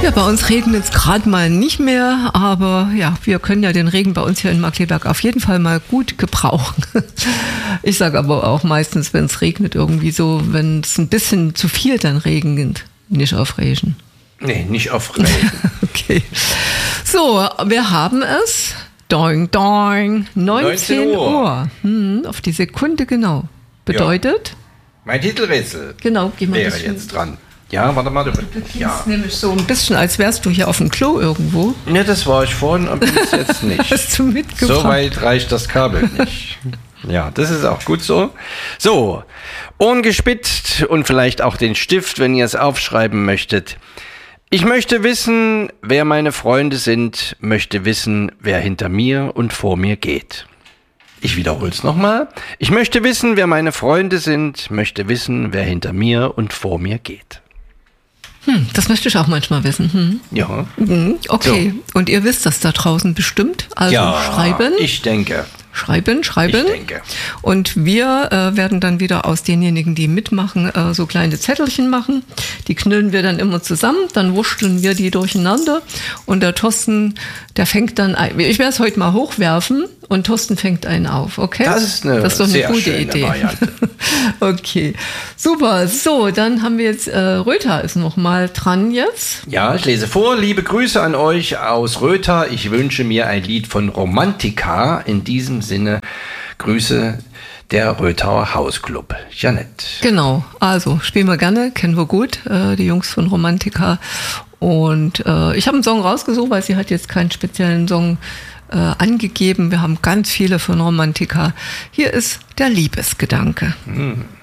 Ja, bei uns regnet es gerade mal nicht mehr, aber ja, wir können ja den Regen bei uns hier in Markkleeberg auf jeden Fall mal gut gebrauchen. Ich sage aber auch meistens, wenn es regnet, irgendwie so, wenn es ein bisschen zu viel dann regnet, nicht auf Regen. Nee, nicht auf Regen. Okay. So, wir haben es. Doing, doing. 19 Uhr. Auf die Sekunde genau. Bedeutet? Ja. Mein Titelrätsel. Genau, geh mal wäre jetzt dran. Ja, warte mal. Du klingst nämlich so ein bisschen, als wärst du hier auf dem Klo irgendwo. Ne, das war ich vorhin, aber bis jetzt nicht. Hast du mitgebracht? So weit reicht das Kabel nicht. Ja, das ist auch gut so. So, Ohren gespitzt und vielleicht auch den Stift, wenn ihr es aufschreiben möchtet. Ich möchte wissen, wer meine Freunde sind, möchte wissen, wer hinter mir und vor mir geht. Ich wiederhole es nochmal. Ich möchte wissen, wer meine Freunde sind, möchte wissen, wer hinter mir und vor mir geht. Das möchte ich auch manchmal wissen. Ja. Okay, so. Und ihr wisst das da draußen bestimmt. Also ja, schreiben. Ich denke. Schreiben. Ich denke. Und wir werden dann wieder aus denjenigen, die mitmachen, so kleine Zettelchen machen. Die knüllen wir dann immer zusammen, dann wurschteln wir die durcheinander. Und der Thorsten, der fängt dann ein. Ich werde es heute mal hochwerfen und Thorsten fängt einen auf, okay? Das ist doch eine sehr gute schöne Idee. Variante. Okay, super. So, dann haben wir jetzt, Rötha ist noch mal dran jetzt. Ja, ich lese vor. Liebe Grüße an euch aus Rötha. Ich wünsche mir ein Lied von Romantika. In diesem Sinne, Grüße der Röthauer Hausclub. Janette. Genau, also spielen wir gerne, kennen wir gut, die Jungs von Romantika. Und ich habe einen Song rausgesucht, weil sie hat jetzt keinen speziellen Song angegeben. Wir haben ganz viele von Romantika. Hier ist der Liebesgedanke.